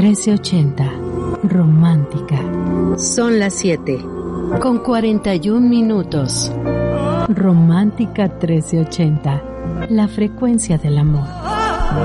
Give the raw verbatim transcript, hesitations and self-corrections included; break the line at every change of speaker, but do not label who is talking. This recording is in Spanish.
trece ochenta. Romántica.
Son las siete.
Con cuarenta y un minutos. Romántica trece ochenta. La frecuencia del amor.